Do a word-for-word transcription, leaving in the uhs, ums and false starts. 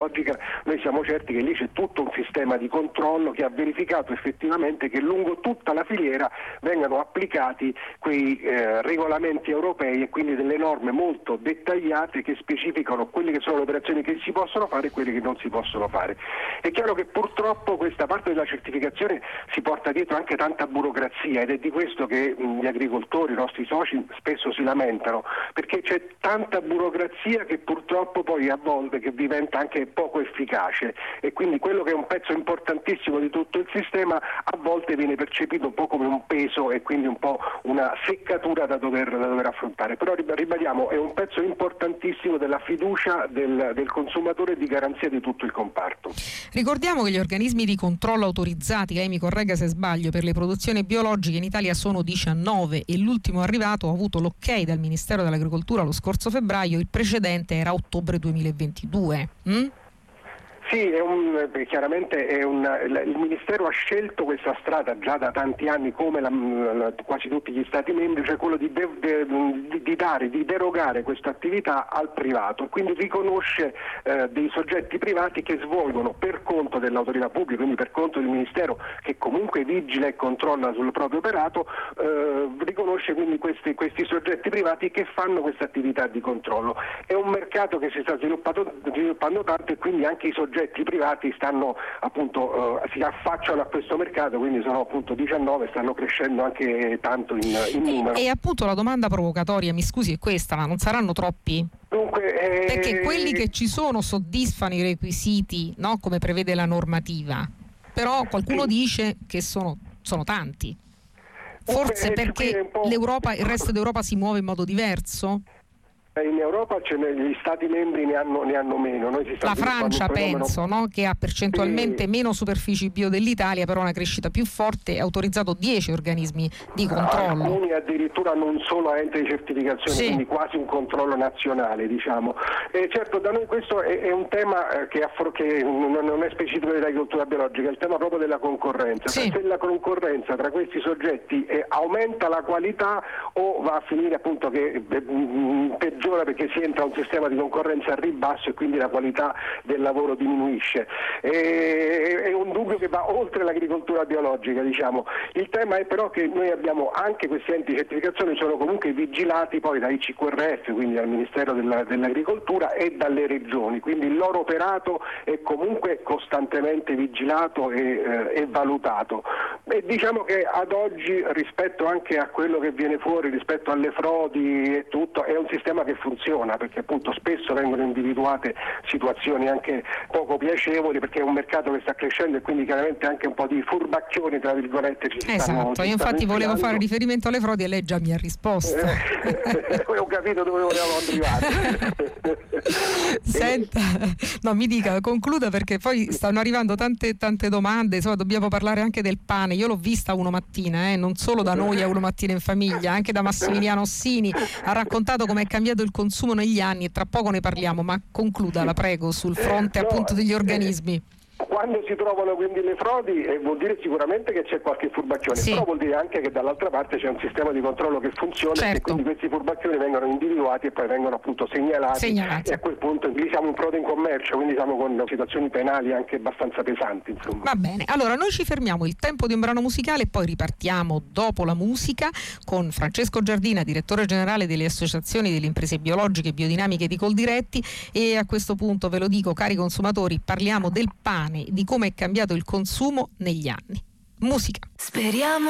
biologica, noi siamo certi che lì c'è tutto un sistema di controllo che ha verificato effettivamente che lungo tutta la filiera vengano applicati quei eh, regolamenti europei e quindi delle norme molto dettagliate che specificano quelle che sono le operazioni che si possono fare e quelle che non si possono fare. È chiaro che purtroppo questa parte della certificazione si porta dietro anche tanta burocrazia ed è di questo che mh, gli agricoltori, i nostri soci spesso si lamentano, perché c'è tanta burocrazia che purtroppo poi a volte che diventa anche poco efficace e quindi quello che è un pezzo importantissimo di tutto il sistema a volte viene percepito un po' come un peso e quindi un po' una seccatura da dover, da dover affrontare. Però ribadiamo, è un pezzo importantissimo della fiducia del, del consumatore e di garanzia di tutto il comparto. Ricordiamo che gli organismi di controllo autorizzati, lei mi corregga se sbaglio, per le produzioni biologiche in Italia sono diciannove e l'ultimo arrivato ha avuto l'ok dal Ministero dell'Agricoltura lo scorso febbraio, il precedente era ottobre duemilaventidue. Mm? Sì, è un, chiaramente è un, il Ministero ha scelto questa strada già da tanti anni come la, la, quasi tutti gli Stati membri, cioè quello di, de, de, di, di dare, di derogare questa attività al privato, quindi riconosce eh, dei soggetti privati che svolgono per conto dell'autorità pubblica, quindi per conto del Ministero che comunque vigila e controlla sul proprio operato, eh, riconosce quindi questi, questi soggetti privati che fanno questa attività di controllo. È un mercato che si sta sviluppando, sviluppando tanto e quindi anche i soggetti I privati stanno appunto eh, si affacciano a questo mercato, quindi sono appunto diciannove, stanno crescendo anche tanto in, in numero. E, e appunto la domanda provocatoria, mi scusi, è questa, ma non saranno troppi? Dunque, eh... Perché quelli che ci sono soddisfano i requisiti, no? Come prevede la normativa, però qualcuno sì. dice che sono, sono tanti. Forse Dunque, perché l'Europa, il resto d'Europa si muove in modo diverso? In Europa ce ne, gli Stati membri ne hanno, ne hanno meno. Noi si sta la Francia penso, no? Che ha percentualmente sì. meno superfici bio dell'Italia, però una crescita più forte, ha autorizzato dieci organismi di controllo. Alcuni addirittura non solo ente di certificazione, sì. quindi quasi un controllo nazionale, diciamo. E certo, da noi questo è, è un tema che, affro- che non è specifico dell'agricoltura biologica, è il tema proprio della concorrenza. Sì. Se la concorrenza tra questi soggetti eh, aumenta la qualità o va a finire appunto che eh, peggiora perché si entra a un sistema di concorrenza a ribasso e quindi la qualità del lavoro diminuisce. E, è un dubbio che va oltre l'agricoltura biologica, diciamo. Il tema è però che noi abbiamo anche questi enti di certificazione, sono comunque vigilati poi dai C Q R F, quindi dal Ministero della, dell'Agricoltura e dalle regioni, quindi il loro operato è comunque costantemente vigilato e, eh, e valutato. E diciamo che ad oggi, rispetto anche a quello che viene fuori, rispetto alle frodi e tutto, è un sistema che funziona, perché appunto spesso vengono individuate situazioni anche poco piacevoli, perché è un mercato che sta crescendo e quindi chiaramente anche un po' di furbacchioni tra virgolette ci esatto, stanno, io infatti volevo fare riferimento alle frodi e lei già mi ha risposto. Eh, ho capito dove volevamo arrivare. Senta, no, mi dica, concluda, perché poi stanno arrivando tante tante domande, insomma dobbiamo parlare anche del pane. Io l'ho vista Uno Mattina, eh, non solo da noi a Uno Mattina in Famiglia, anche da Massimiliano Ossini, ha raccontato come è cambiato il consumo negli anni e tra poco ne parliamo, ma concluda, la prego, sul fronte no, appunto degli organismi. Quando si trovano quindi le frodi eh, vuol dire sicuramente che c'è qualche furbacchione, sì. però vuol dire anche che dall'altra parte c'è un sistema di controllo che funziona, certo. e quindi questi furbacchioni vengono individuati e poi vengono appunto segnalati, segnalati. E a quel punto lì siamo in frode in commercio, quindi siamo con situazioni penali anche abbastanza pesanti, insomma. Va bene, allora noi ci fermiamo, il tempo di un brano musicale e poi ripartiamo dopo la musica con Francesco Giardina, direttore generale delle associazioni delle imprese biologiche e biodinamiche di Coldiretti, e a questo punto ve lo dico, cari consumatori, parliamo del pane, di come è cambiato il consumo negli anni. Musica. Speriamo